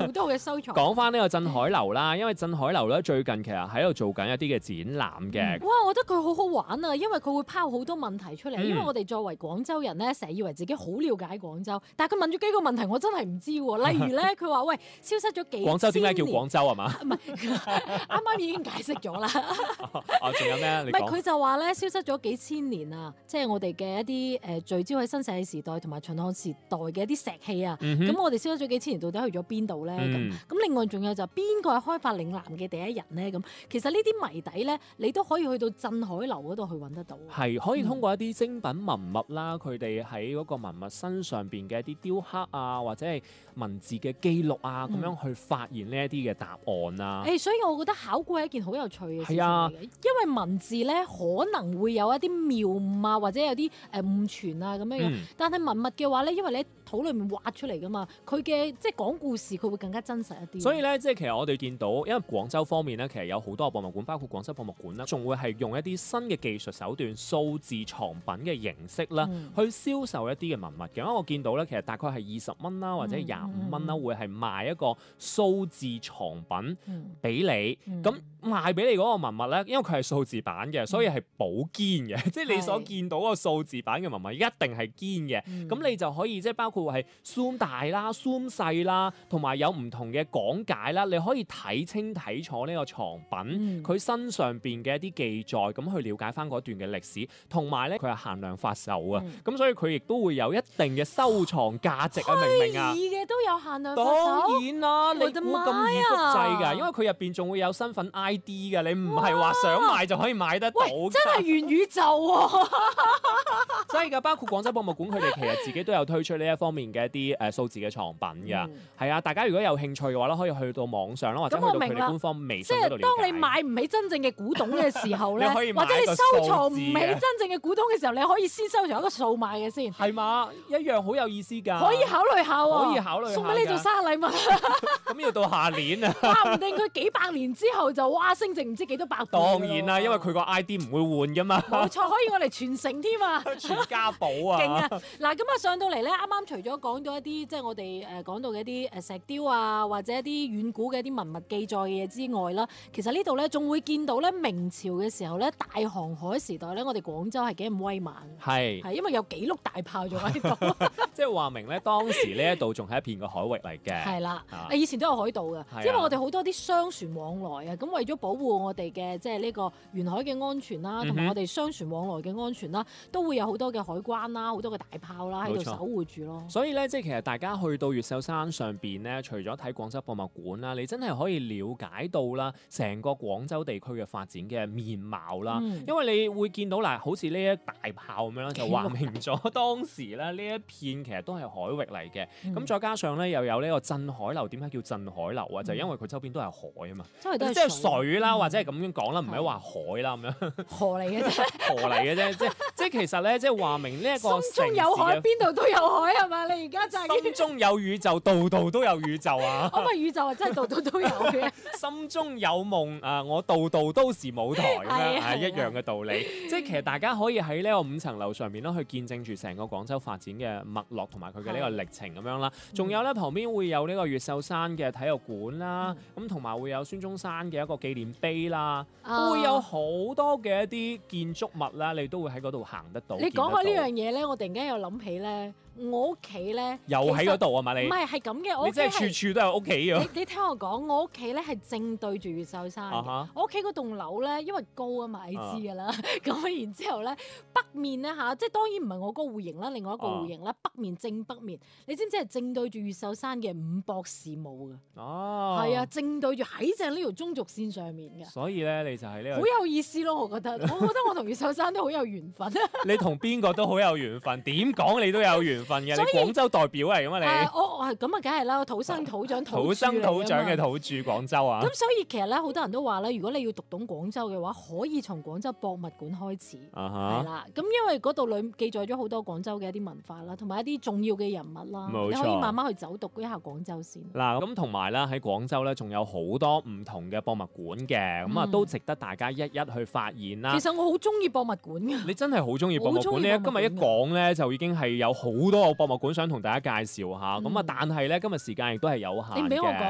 多嘅收藏。 講翻呢個鎮海樓啦，因為鎮海樓咧最近其實喺度做緊一啲嘅展覽嘅。 哇！我覺得佢好好玩啊，因為佢會拋好多問題出嚟。因為我哋作為廣州人咧，成日以為自己好了解廣州，但係佢問咗幾個問題，我真係唔知喎。例如咧，佢話喂，消失咗幾廣州點解叫廣州啊嘛？ 唔係，啱啱已經解釋咗啦。 仲有咩？ 唔係佢就話咧，消失咗幾千年啊，即係我哋嘅一啲聚焦喺新石器時代同埋秦漢時代嘅一啲石器啊。咁我哋消失咗幾千年，到底去咗邊度咧？咁另外仲有就邊個係開發嶺南嘅第一人咧？咁其實呢啲謎底咧，你都可以去到鎮海樓嗰度去揾得到。 係可以通過一啲精品文物啦，佢哋喺嗰個文物身上邊嘅一啲雕刻啊，或者係文字嘅記錄啊，咁樣去發現呢一啲嘅答案啊。 所以我覺得考古係一件好有趣嘅事情嚟嘅，因為文字咧可能會有一啲謬誤啊，或者有啲誤傳啊咁樣樣。但係文物嘅話咧，因為你喺土裏面挖出嚟噶嘛，佢嘅即係講故事，佢會更加真實一啲。 所以咧，即係其實我哋見到，因為廣州方面咧，其實有好多博物館，包括廣州博物館啦，仲會係用一啲新嘅技術手段、數字藏品嘅形式啦，去銷售一啲嘅文物嘅。因為我見到咧，其實大概係20蚊啦，或者25蚊啦，會係賣一個數字藏品俾你。咁賣俾你嗰個文物咧，因為佢係數字版嘅，所以係保堅嘅，即係你所見到嗰個數字版嘅文物一定係堅嘅。咁你就可以即係包括係 zoom 大啦、zoom 細啦，同埋有唔同嘅講解啦，你可以睇清睇楚呢個藏品佢身上邊嘅一啲記載，咁去了解翻嗰段嘅歷史，同埋咧佢係限量發售啊，咁所以佢亦都會有一定嘅收藏價值啊，明唔明啊？ 虛擬嘅都有限量發售， 當然啦，你估咁易複製㗎？因為佢入邊仲會有身份 ID 㗎，你唔係話想買就可以買得到。 真係元宇宙喎！ 所以㗎，包括廣州博物館，佢哋其實自己都有推出呢一方面嘅一啲數字嘅藏品㗎。係啊，大家如果有興趣嘅話咧，可以去到網上啦，或者去到佢哋官方微信嗰度了解。 即係當你買唔起真正嘅古董嘅時候咧， 或者你收藏唔起真正嘅古董嘅時候，你可以先收藏一個數碼嘅先。 係嘛，一樣好有意思㗎。 可以考慮下喎。 可以考慮下。 送俾你做生日禮物。 咁要到下年啊。 話唔定佢幾百年之後就升值唔知幾多百倍。 當然啦，因為佢個 ID 唔會換㗎嘛。 冇錯，可以我嚟傳承添啊。 傳家寶啊！ 勁啊！嗱，咁啊上到嚟咧，啱啱除咗講到一啲即係我哋講到嘅一啲石雕啊，或者一啲遠古嘅一啲文物記載嘅嘢之外啦，其實呢度咧仲會見到咧明朝嘅時候咧大航海時代咧，我哋廣州係幾咁威猛。係因為有幾碌大炮仲喺度， 即係話明咧當時呢一度仲係一片個海域嚟嘅。 係啦，以前都有海盜嘅，因為我哋好多啲商船往來啊，咁為咗保護我哋嘅即係呢個沿海嘅安全啦，同埋我哋商船往來嘅安全啦，都會有好多嘅海關啦，好多嘅大炮啦喺度守護住咯。 所以咧，即係其實大家去到越秀山上邊咧，除咗睇廣州博物館啦，你真係可以了解到啦，成個廣州地區嘅發展嘅面貌啦。因為你會見到嗱，好似呢一大炮咁樣就話明咗當時咧呢一片其實都係海域嚟嘅。咁再加上咧又有呢個鎮海樓，點解叫鎮海樓啊？就因為佢周邊都係海啊嘛，即係水啦，或者係咁樣講啦，唔係話海啦咁樣。 河嚟嘅啫， 河嚟嘅啫，即係其實咧，即係話明呢一個心中有海，邊度都有海係嘛？你而家就係心中有宇宙，度度都有宇宙啊！ 咁啊，宇宙啊真係度度都有嘅。 心中有夢啊，我度度都是舞台咁樣，係一樣嘅道理。即係其實大家可以喺呢個5層樓上面咧，去見證住成個廣州發展嘅脈絡同埋佢嘅呢個歷程咁樣啦。仲有咧旁邊會有呢個越秀山嘅體育館啦，咁同埋會有孫中山嘅一個紀念碑啦，會有好多嘅一啲建築物啦，你都會喺嗰度行得到。 你講開呢樣嘢咧，我突然間又諗起咧，我屋企咧又喺嗰度啊嘛，你唔係咁嘅， 你真係處處都有屋企嘅。 你聽我講，我屋企咧係正對住越秀山嘅。我屋企嗰棟樓咧，因為高啊嘛，你知㗎啦。咁然之後咧，北面咧嚇，即係當然唔係我嗰個戶型啦，另外一個戶型啦，北面正北面，你知唔知係正對住越秀山嘅五博士墓㗎？係啊，正對住喺正呢條中軸線上面嘅。 所以咧，你就係呢個好有意思咯，我覺得我同越秀山都好有緣分。 你同邊個都好有緣分，點講你都有緣分嘅。你廣州代表嚟㗎嘛你？ 我係咁啊，梗係啦，我土生土長土生土長嘅土著廣州啊。 咁所以其實咧，好多人都話咧，如果你要讀懂廣州嘅話，可以從廣州博物館開始。係啦，咁因為嗰度裏記載咗好多廣州嘅一啲文化啦，同埋一啲重要嘅人物啦，你可以慢慢去走讀一下廣州先。 嗱，咁同埋咧喺廣州咧，仲有好多唔同嘅博物館嘅，咁啊都值得大家一一去發現啦。 其實我好中意博物館㗎。 你真係好中意博物館咧？今日一講咧，就已經係有好多個博物館想同大家介紹下。咁啊，但係咧今日時間亦都係有限嘅。